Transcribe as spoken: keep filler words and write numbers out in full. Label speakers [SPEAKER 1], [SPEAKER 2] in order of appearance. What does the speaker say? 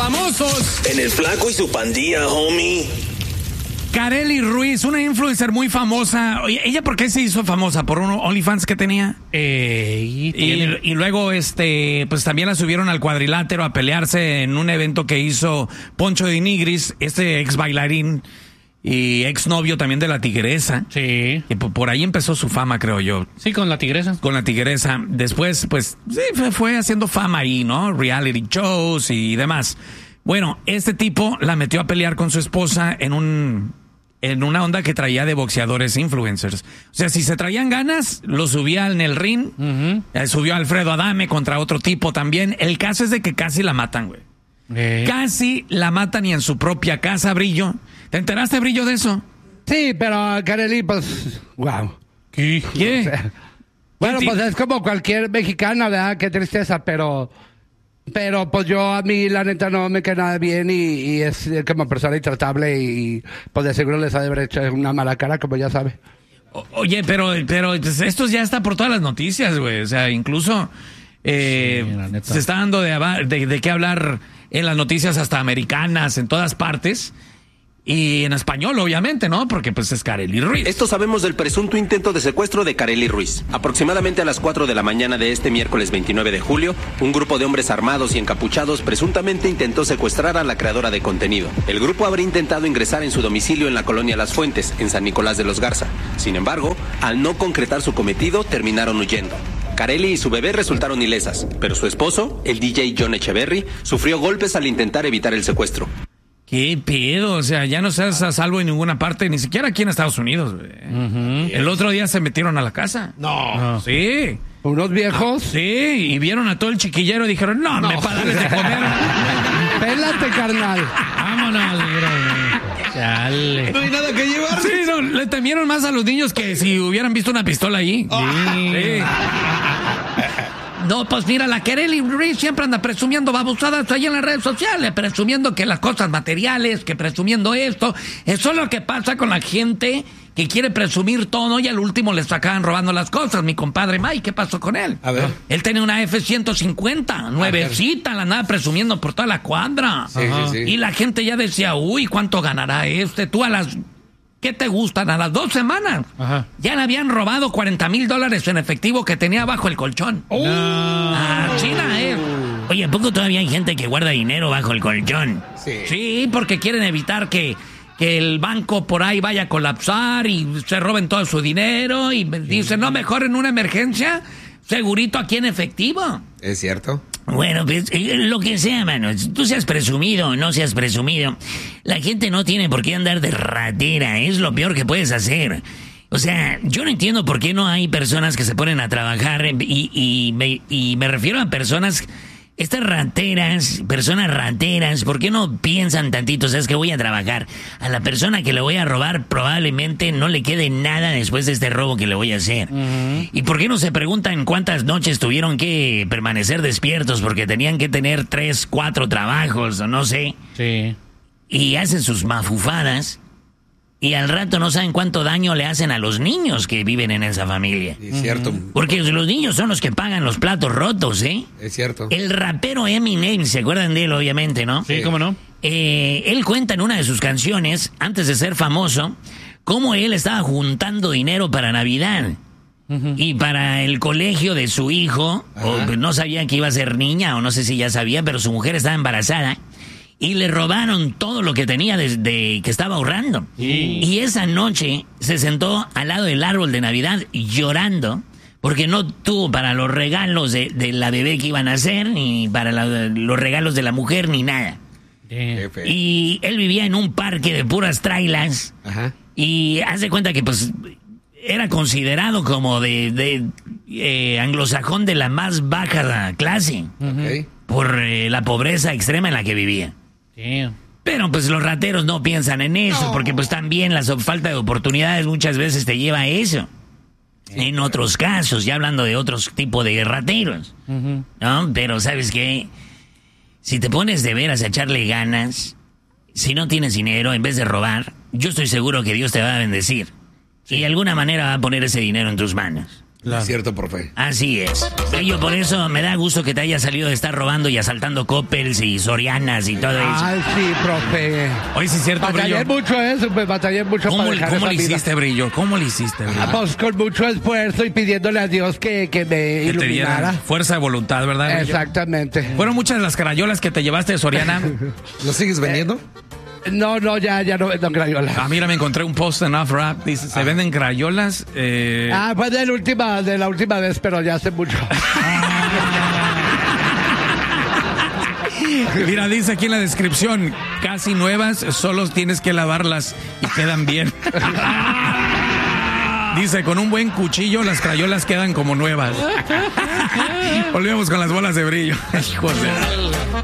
[SPEAKER 1] famosos.
[SPEAKER 2] En el Flaco y su pandilla, homie.
[SPEAKER 1] Karely Ruiz, una influencer muy famosa. Oye, ¿ella por qué se hizo famosa? ¿Por un OnlyFans que tenía?
[SPEAKER 3] Eh, y,
[SPEAKER 1] y, y luego, este, pues también la subieron al cuadrilátero a pelearse en un evento que hizo Poncho de Nigris, este ex bailarín y ex novio también de la Tigresa.
[SPEAKER 3] Sí.
[SPEAKER 1] Y por, por ahí empezó su fama, creo yo.
[SPEAKER 3] Sí, con la Tigresa.
[SPEAKER 1] Con la Tigresa. Después, pues, sí, fue, fue haciendo fama ahí, ¿no? Reality shows y demás. Bueno, este tipo la metió a pelear con su esposa en un... en una onda que traía de boxeadores influencers. O sea, si se traían ganas, lo subía en el ring. Uh-huh. eh, subió a Alfredo Adame contra otro tipo también. El caso es de que casi la matan, güey. Eh. Casi la matan y en su propia casa, Brillo. ¿Te enteraste, Brillo, de eso?
[SPEAKER 4] Sí, pero Karely, pues, wow.
[SPEAKER 1] ¿Qué? ¿Qué?
[SPEAKER 4] O sea, bueno,
[SPEAKER 1] ¿Qué
[SPEAKER 4] pues es como cualquier mexicana, ¿verdad? Qué tristeza, pero... Pero pues yo a mí la neta no me queda nada bien y, y es como persona intratable y pues de seguro les ha de haber hecho una mala cara, como ya sabe.
[SPEAKER 1] O, oye, pero, pero pues, esto ya está por todas las noticias, güey. O sea, incluso eh, sí, se está dando de, de, de qué hablar en las noticias hasta americanas, en todas partes. Y en español, obviamente, ¿no? Porque pues es Karely Ruiz.
[SPEAKER 2] Esto sabemos del presunto intento de secuestro de Karely Ruiz. Aproximadamente a las cuatro de la mañana de este miércoles veintinueve de julio, un grupo de hombres armados y encapuchados presuntamente intentó secuestrar a la creadora de contenido. El grupo habría intentado ingresar en su domicilio en la colonia Las Fuentes, en San Nicolás de los Garza. Sin embargo, al no concretar su cometido, terminaron huyendo. Karely y su bebé resultaron ilesas, pero su esposo, el D J John Echeverry, sufrió golpes al intentar evitar el secuestro.
[SPEAKER 1] ¿Qué pedo? O sea, ya no estás a salvo en ninguna parte, ni siquiera aquí en Estados Unidos. Uh-huh. El otro día se metieron a la casa.
[SPEAKER 4] No.
[SPEAKER 1] no. Sí.
[SPEAKER 4] ¿Unos viejos?
[SPEAKER 1] Ah, sí, y vieron a todo el chiquillero y dijeron, no, no. me para darles de comer.
[SPEAKER 4] Pélate, carnal.
[SPEAKER 1] Vámonos, bro.
[SPEAKER 3] Chale.
[SPEAKER 5] No hay nada que llevar.
[SPEAKER 1] Sí, no, le temieron más a los niños que si hubieran visto una pistola ahí.
[SPEAKER 5] Oh.
[SPEAKER 1] Sí. No, pues mira, la Karely Ruiz siempre anda presumiendo babosadas ahí en las redes sociales, presumiendo que las cosas materiales, que presumiendo esto. Eso es lo que pasa con la gente que quiere presumir todo y al último les acaban robando las cosas. Mi compadre Mike, ¿qué pasó con él?
[SPEAKER 5] A ver.
[SPEAKER 1] Él tenía una F ciento cincuenta, nuevecita, la andaba presumiendo por toda la cuadra.
[SPEAKER 5] Sí, sí, sí.
[SPEAKER 1] Y la gente ya decía, uy, ¿cuánto ganará este? Tú a las... ¿Qué te gustan? A las dos semanas Ajá. ya le habían robado cuarenta mil dólares en efectivo que tenía bajo el colchón.
[SPEAKER 3] No.
[SPEAKER 1] Ah, China, eh. Oye, ¿a poco todavía hay gente que guarda dinero bajo el colchón?
[SPEAKER 5] Sí.
[SPEAKER 1] Sí, porque quieren evitar que, que el banco por ahí vaya a colapsar y se roben todo su dinero y dicen, no, mejor en una emergencia, segurito aquí en efectivo.
[SPEAKER 5] ¿Es cierto?
[SPEAKER 6] Bueno, pues lo que sea, mano. Tú seas presumido o no seas presumido, la gente no tiene por qué andar de ratera. Es lo peor que puedes hacer. O sea, yo no entiendo por qué no hay personas que se ponen a trabajar y, y, me, y me refiero a personas... Estas rateras, personas rateras, ¿por qué no piensan tantito? ¿Sabes que voy a trabajar? A la persona que le voy a robar probablemente no le quede nada después de este robo que le voy a hacer. Uh-huh. ¿Y por qué no se preguntan cuántas noches tuvieron que permanecer despiertos porque tenían que tener tres, cuatro trabajos o no sé?
[SPEAKER 3] Sí.
[SPEAKER 6] Y hacen sus mafufadas y al rato no saben cuánto daño le hacen a los niños que viven en esa familia.
[SPEAKER 5] Es cierto.
[SPEAKER 6] Porque los niños son los que pagan los platos rotos, ¿eh?
[SPEAKER 5] Es cierto.
[SPEAKER 6] El rapero Eminem, ¿se acuerdan de él, obviamente, no?
[SPEAKER 3] Sí, ¿cómo no?
[SPEAKER 6] Eh, él cuenta en una de sus canciones, antes de ser famoso, cómo él estaba juntando dinero para Navidad. Uh-huh. Y para el colegio de su hijo, o no sabía que iba a ser niña, o no sé si ya sabía, pero su mujer estaba embarazada. Y le robaron todo lo que tenía desde que estaba ahorrando. Sí. Y esa noche se sentó al lado del árbol de Navidad llorando porque no tuvo para los regalos de, de la bebé que iban a hacer, ni para la, los regalos de la mujer, ni nada. Yeah. Y él vivía en un parque de puras trailas. Ajá. Y hace cuenta que pues era considerado como de, de eh, anglosajón de la más baja clase. Okay. Por eh, la pobreza extrema en la que vivía. Damn. Pero pues los rateros no piensan en eso, no. Porque pues también la falta de oportunidades muchas veces te lleva a eso. Sí, en pero... otros casos, ya hablando de otros tipos de rateros. Uh-huh. ¿No? Pero ¿sabes qué? Si te pones de veras a echarle ganas, si no tienes dinero, en vez de robar, yo estoy seguro que Dios te va a bendecir. Sí. Y de alguna manera va a poner ese dinero en tus manos.
[SPEAKER 5] Es cierto, profe.
[SPEAKER 6] Así es. Brillo, por eso me da gusto que te haya salido de estar robando y asaltando Coppels y Sorianas y todo eso.
[SPEAKER 4] Ay, sí, profe.
[SPEAKER 1] Oye, sí es cierto,
[SPEAKER 4] Batallé
[SPEAKER 1] Brillo.
[SPEAKER 4] mucho eso, pues batallé mucho
[SPEAKER 1] ¿Cómo,
[SPEAKER 4] para dejar
[SPEAKER 1] cómo
[SPEAKER 4] esa
[SPEAKER 1] le
[SPEAKER 4] vida.
[SPEAKER 1] hiciste, Brillo? ¿Cómo le hiciste, Brillo?
[SPEAKER 4] Ah, pues con mucho esfuerzo y pidiéndole a Dios que, que me
[SPEAKER 1] Que te diera
[SPEAKER 4] iluminara.
[SPEAKER 1] fuerza de voluntad, ¿verdad, Brillo?
[SPEAKER 4] Exactamente.
[SPEAKER 1] Fueron muchas las carayolas que te llevaste de Soriana.
[SPEAKER 5] ¿Lo sigues vendiendo?
[SPEAKER 4] No, no, ya, ya no vendo crayolas.
[SPEAKER 1] Ah, mira, me encontré un post en Off Rap. Dice, se venden crayolas. Eh...
[SPEAKER 4] Ah, fue de la última, de la última vez, pero ya hace mucho.
[SPEAKER 1] Mira, dice aquí en la descripción, casi nuevas, solo tienes que lavarlas y quedan bien. Dice, con un buen cuchillo las crayolas quedan como nuevas. Volvemos con las bolas de Brillo. Hijos de...